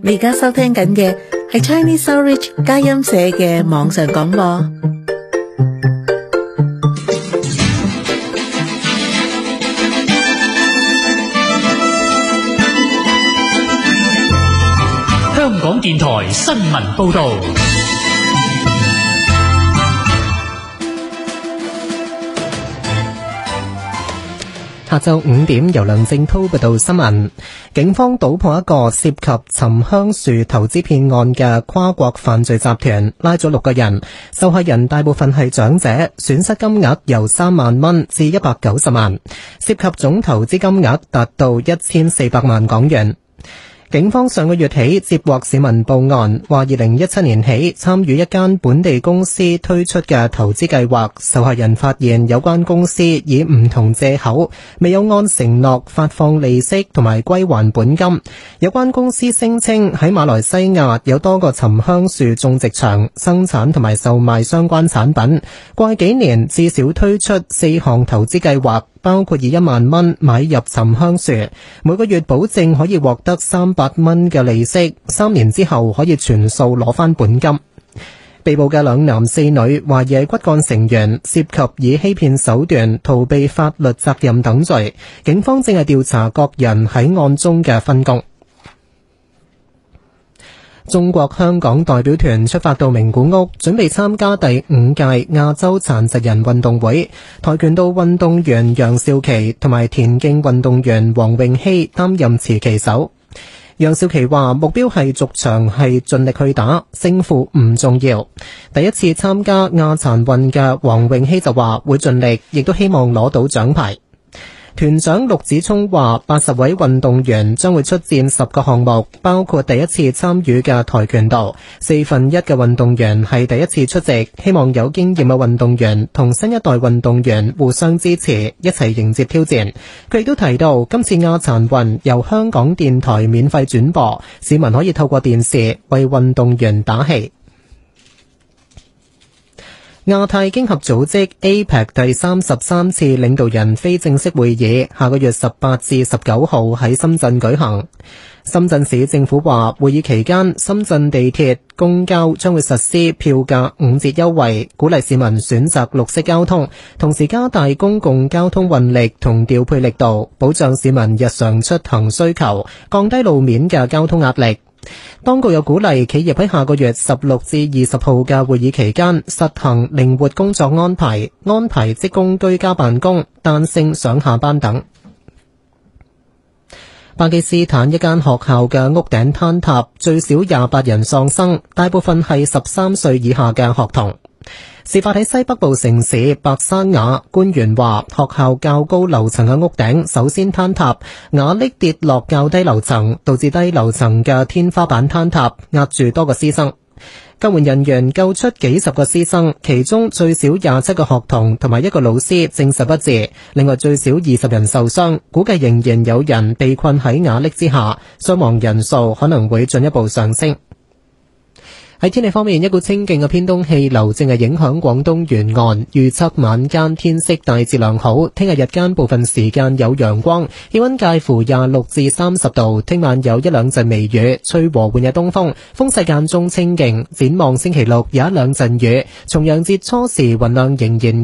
你而家收聽緊嘅係 Chinese Outreach 佳音社嘅網上廣播。 香港電台新聞報道。 下晝5點，由梁正濤報道新聞。警方搗破一個涉及沉香樹投資騙案嘅跨國犯罪集團，拉咗6個人，受害人大部分係長者，損失金額由3萬蚊至190萬，涉及總投資金額達到1400萬港元。警方上個月起接獲市民報案，話2017年起參與一間本地公司推出嘅投資計劃，受害人發現有關公司以唔同借口未有按承諾發放利息同埋歸還本金。有關公司聲稱喺馬來西亞有多個沉香樹種植場，生產同埋售賣相關產品。過去幾年至少推出4項投資計劃，包括以1萬蚊買入沉香樹，每個月保證可以獲得300蚊嘅利息，3年之後可以全數攞返本金。被捕嘅2男4女懷疑係骨幹成員，涉及以欺騙手段逃避法律責任等罪。警方正係調查各人喺案中嘅分工。中國香港代表團出發到名古屋，準備參加第5屆亞洲殘疾人運動會。跆拳道運動員楊少琪同埋田徑運動員黃詠希擔任持旗手。楊少琪話目標係逐場係盡力去打，勝負唔重要。第一次參加亞殘運嘅黃詠希就話會盡力，亦都希望攞到獎牌。團長陸子聰話80位運動員將會出戰10個項目，包括第一次參與嘅跆拳道，1/4嘅運動員係第一次出席，希望有經驗嘅運動員同新一代運動員互相支持，一齊迎接挑戰。佢亦都提到今次亞殘運由香港電台免費轉播，市民可以透過電視為運動員打氣。亞太經合組織 APEC 第33次領導人非正式會議下個月18至19號喺深圳舉行。深圳市政府話，會議期間深圳地鐵、公交將會實施票價5折優惠，鼓勵市民選擇綠色交通，同時加大公共交通運力同調配力度，保障市民日常出行需求，降低路面嘅交通壓力。當局又鼓勵企業喺下個月16至20號嘅會議期間實行靈活工作安排，安排職工居家辦公、彈性上下班等。巴基斯坦一間學校嘅屋頂坍塌，最少28人喪生，大部分係13歲以下嘅學童。事發喺西北部城市白山瓦，官員話學校較高樓層嘅屋頂首先坍塌，瓦礫跌落較低樓層，導致低樓層嘅天花板坍塌，壓住多個師生。救援人員救出幾十個師生，其中最少27個學童同埋1個老師證實不治，另外最少20人受傷，估計仍然有人被困喺瓦礫之下，傷亡人數可能會進一步上升。喺天氣方面，一股清勁嘅偏東氣流正係影響廣東沿岸，預測晚間天色大致良好，聽日日間部分時間有陽光，氣溫介乎26至30度，聽晚有1-2陣微雨，吹和緩嘅東風，風勢間中清勁。展望星期六有1-2陣雨，重陽節初時雲量仍然